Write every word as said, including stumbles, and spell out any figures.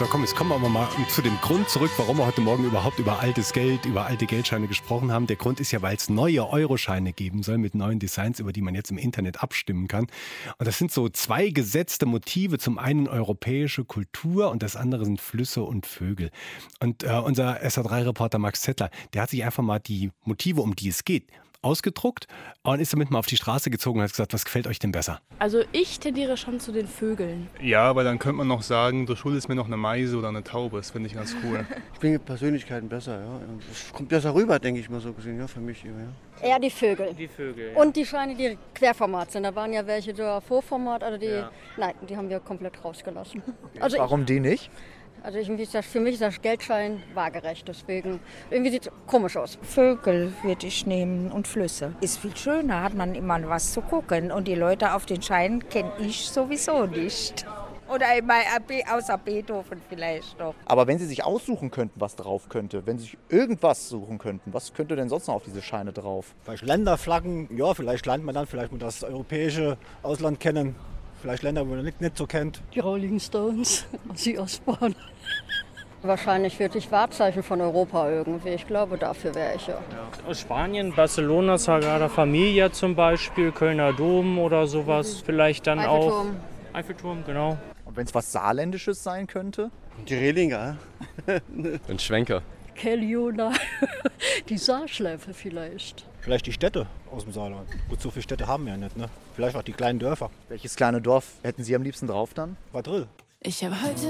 So, komm, jetzt kommen wir aber mal zu dem Grund zurück, warum wir heute Morgen überhaupt über altes Geld, über alte Geldscheine gesprochen haben. Der Grund ist ja, weil es neue Euroscheine geben soll mit neuen Designs, über die man jetzt im Internet abstimmen kann. Und das sind so zwei gesetzte Motive. Zum einen europäische Kultur und das andere sind Flüsse und Vögel. Und äh, unser S A drei Reporter Max Zettler, der hat sich einfach mal die Motive, um die es geht, ausgedruckt und ist damit mal auf die Straße gezogen und hat gesagt, was gefällt euch denn besser? Also ich tendiere schon zu den Vögeln. Ja, aber dann könnte man noch sagen, durch Schule ist mir noch eine Meise oder eine Taube. Das finde ich ganz cool. Ich finde Persönlichkeiten besser, ja. Das kommt besser rüber, denke ich mal so gesehen, ja, für mich. Ja. Eher die Vögel. Die Vögel, ja. Und die Scheine, die Querformat sind. Da waren ja welche da Vorformat, also die, Ja. nein, die haben wir komplett rausgelassen. Okay. Also Warum die nicht? Also irgendwie ist das, für mich ist das Geldschein waagerecht, deswegen irgendwie sieht es komisch aus. Vögel würde ich nehmen und Flüsse. Ist viel schöner, hat man immer was zu gucken. Und die Leute auf den Scheinen kenne ich sowieso nicht. Oder immer außer Beethoven vielleicht noch. Aber wenn Sie sich aussuchen könnten, was drauf könnte, wenn Sie sich irgendwas suchen könnten, was könnte denn sonst noch auf diese Scheine drauf? Vielleicht Länderflaggen, ja, vielleicht lernt man dann vielleicht mal das europäische Ausland kennen. Vielleicht Länder, wo man nicht, nicht so kennt. Die Rolling Stones, die Osborne. Wahrscheinlich wirklich Wahrzeichen von Europa irgendwie. Ich glaube, dafür wäre ich ja. Ja. Aus Spanien, Barcelona, Sagrada Familia zum Beispiel, Kölner Dom oder sowas. Mhm. Vielleicht dann Eiffelturm. auch Eiffelturm, genau. Und wenn es was Saarländisches sein könnte? Die Rehlinger. Ein Schwenker. Kellyona, die Saarschleife vielleicht. Vielleicht die Städte aus dem Saarland. Gut, so viele Städte haben wir ja nicht, ne? Vielleicht auch die kleinen Dörfer. Welches kleine Dorf hätten Sie am liebsten drauf dann? Vadril. Ich habe heute